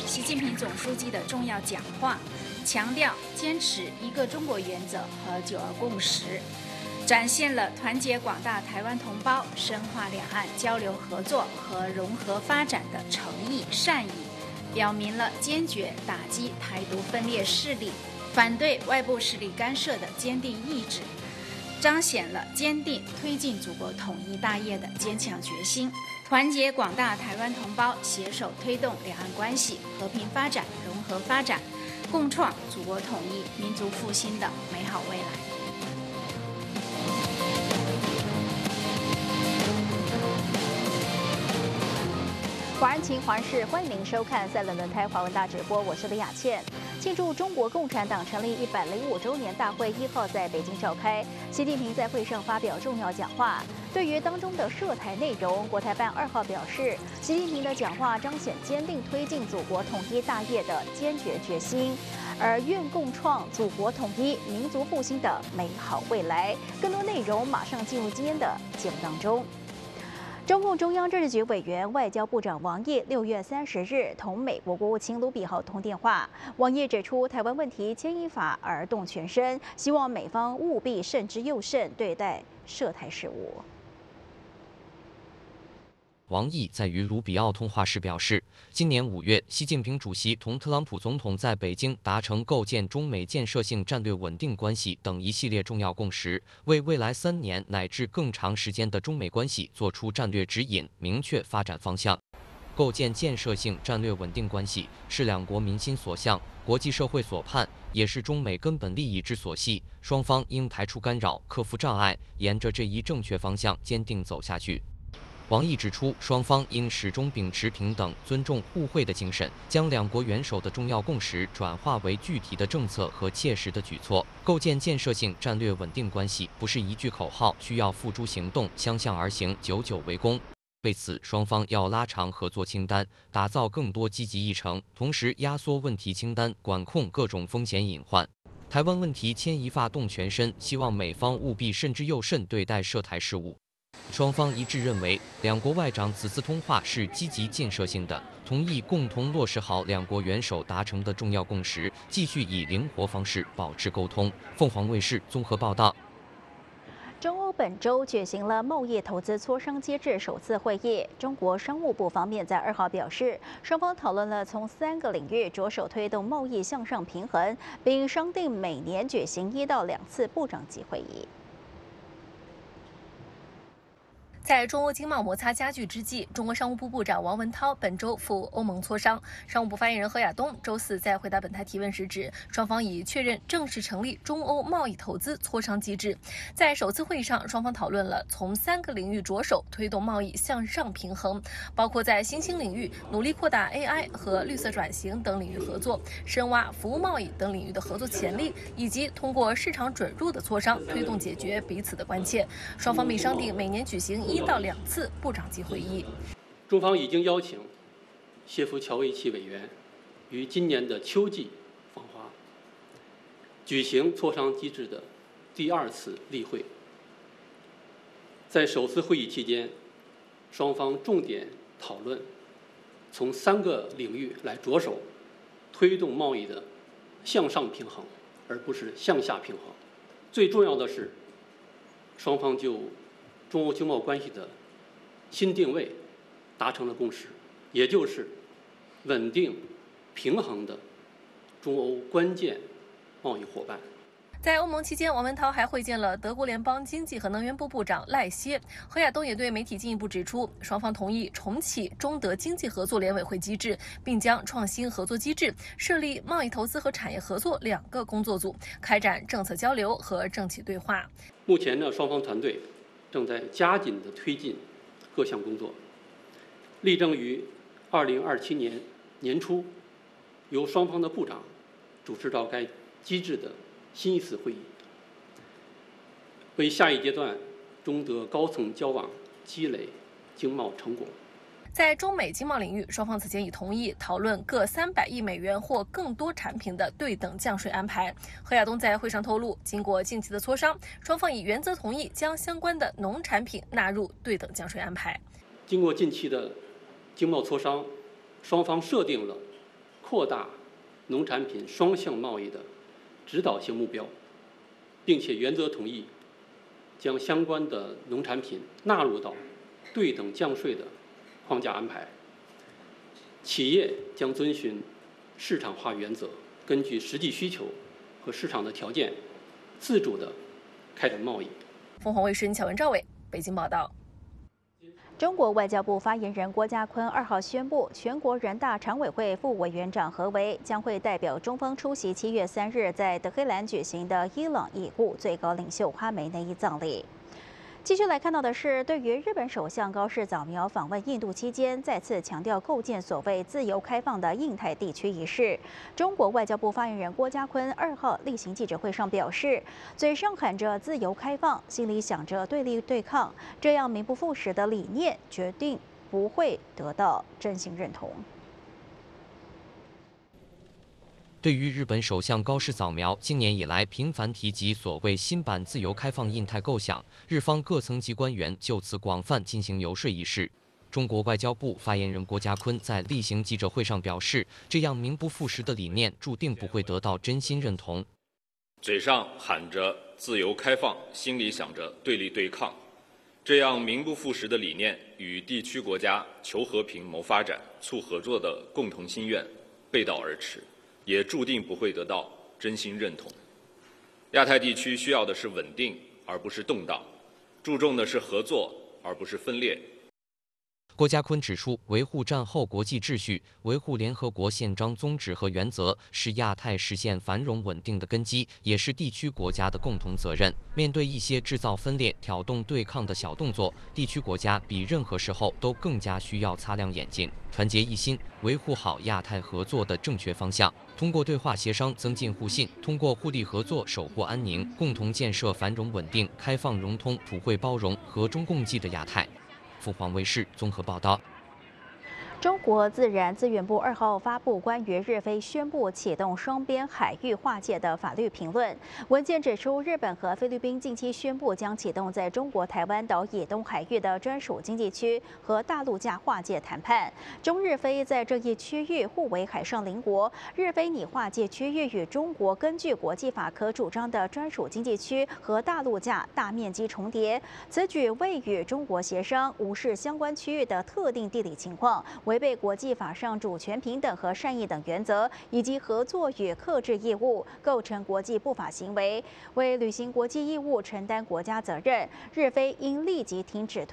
习近平总书记的重要讲话，强调坚持一个中国原则和九二共识，展现了团结广大台湾同胞、深化两岸交流合作和融合发展的诚意善意，表明了坚决打击台独分裂势力、反对外部势力干涉的坚定意志，彰显了坚定推进祖国统一大业的坚强决心，团结广大台湾同胞，携手推动两岸关系和平发展、融合发展，共创祖国统一、民族复兴的美好未来。 华人情华视，欢迎您收看在伦敦台华文大直播，我是李雅倩。庆祝中国共产党成立105周年大会1号在北京召开，习近平在会上发表重要讲话。对于当中的涉台内容，国台办2号表示，习近平的讲话彰显坚定推进祖国统一大业的坚决决心，而愿共创祖国统一、民族复兴的美好未来。更多内容马上进入今天的节目当中。中共中央政治局委员、外交部长王毅6月30日同美国国务卿卢比奥通电话。王毅指出，台湾问题牵一发而动全身，希望美方务必慎之又慎对待涉台事务。 王毅在与卢比奥通话时表示，今年5月，习近平主席同特朗普总统在北京达成构建中美建设性战略稳定关系等一系列重要共识，为未来3年乃至更长时间的中美关系作出战略指引，明确发展方向。构建建设性战略稳定关系是两国民心所向、国际社会所盼，也是中美根本利益之所系。双方应排除干扰，克服障碍，沿着这一正确方向坚定走下去。王毅指出，双方应始终秉持平等、尊重、互惠的精神，将两国元首的重要共识转化为具体的政策和切实的举措。构建建设性战略稳定关系不是一句口号，需要付诸行动，相向而行，久久为功。为此，双方要拉长合作清单，打造更多积极议程，同时压缩问题清单，管控各种风险隐患。台湾问题牵一发动全身，希望美方务必慎之又慎对待涉台事务。双方一致认为，两国外长此次通话是积极建设性的，同意共同落实好两国元首达成的重要共识，继续以灵活方式保持沟通。凤凰卫视综合报道。 中欧本周举行了贸易投资磋商机制首次会议。中国商务部方面在2号表示，双方讨论了从3个领域着手推动贸易向上平衡，并商定每年举行1到2次部长级会议。 在中欧经贸摩擦加剧之际，中国商务部部长王文涛本周赴欧盟磋商。商务部发言人何亚东周4在回答本台提问时指，双方已确认正式成立中欧贸易投资磋商机制。在首次会议上，双方讨论了从3个领域着手推动贸易向上平衡，包括在新兴领域努力扩大 AI 和绿色转型等领域合作，深挖服务贸易等领域的合作潜力，以及通过市场准入的磋商推动解决彼此的关切。双方并商定每年举行1到2次部长级会议。 中方已经邀请谢夫乔维奇委员于今年的秋季访华，举行磋商机制的第2次例会。在首次会议期间，双方重点讨论从3个领域来着手推动贸易的向上平衡，而不是向下平衡。最重要的是，双方就中欧经贸关系的新定位达成了共识，也就是稳定平衡的中欧关键贸易伙伴。 在欧盟期间，王文涛还会见了德国联邦经济和能源部部长赖歇。何亚东也对媒体进一步指出，双方同意重启中德经济合作联委会机制，并将创新合作机制设立贸易投资和产业合作2个工作组，开展政策交流和政企对话。 目前呢，双方团队正在加紧地推进各项工作，力争于2027年年初由双方的部长主持召开机制的新一次会议，为下一阶段中德高层交往积累经贸成果。 在中美经贸领域，双方此前已同意讨论各300亿美元或更多产品的对等降税安排。何亚东在会上透露，经过近期的磋商，双方已原则同意将相关的农产品纳入对等降税安排。 经过近期的经贸磋商，双方设定了扩大农产品双向贸易的指导性目标，并且原则同意将相关的农产品纳入到对等降税的框架安排。企业将遵循市场化原则，根据实际需求和市场的条件，自主地开展贸易。 凤凰卫视乔文、赵伟北京报道。 中国外交部发言人郭家坤2号宣布，全国人大常委会副委员长何为将会代表中方出席7月3日在德黑兰举行的伊朗已故最高领袖哈梅内伊葬礼。继续来看到的是，对于日本首相高市早苗访问印度期间，再次强调构建所谓自由开放的印太地区一事，中国外交部发言人郭家坤2号例行记者会上表示，嘴上喊着自由开放，心里想着对立对抗，这样名不副实的理念，决定不会得到真心认同。 对于日本首相高市早苗今年以来频繁提及所谓新版自由开放印太构想，日方各层级官员就此广泛进行游说一事，中国外交部发言人郭家坤在例行记者会上表示，这样名不副实的理念注定不会得到真心认同。 嘴上喊着自由开放，心里想着对立对抗，这样名不副实的理念与地区国家求和平、谋发展、促合作的共同心愿背道而驰，也注定不会得到真心认同。亚太地区需要的是稳定，而不是动荡；注重的是合作，而不是分裂。 郭家坤指出，维护战后国际秩序、维护联合国宪章宗旨和原则，是亚太实现繁荣稳定的根基，也是地区国家的共同责任。面对一些制造分裂、挑动对抗的小动作，地区国家比任何时候都更加需要擦亮眼睛，团结一心，维护好亚太合作的正确方向。通过对话协商增进互信，通过互利合作守护安宁，共同建设繁荣稳定、开放融通、普惠包容、和衷共济的亚太。凤凰卫视综合报道。 中国自然资源部2号发布关于日菲宣布启动双边海域划界的法律评论。文件指出，日本和菲律宾近期宣布将启动在中国台湾岛以东海域的专属经济区和大陆架划界谈判。中日菲在这一区域互为海上邻国，日菲拟划界区域与中国根据国际法可主张的专属经济区和大陆架大面积重叠。此举未与中国协商，无视相关区域的特定地理情况，违背国际法上主权平等和善意等原则，以及合作与克制义务，构成国际不法行为。为履行国际义务、承担国家责任，日菲应立即停止